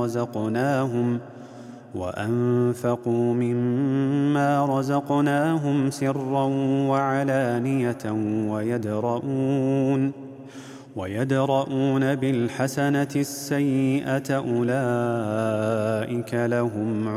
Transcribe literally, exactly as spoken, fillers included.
رزقناهم وأنفقوا مما رزقناهم سرا وعلانية ويدرؤون ويدرؤون بالحسنة السيئة أولئك لهم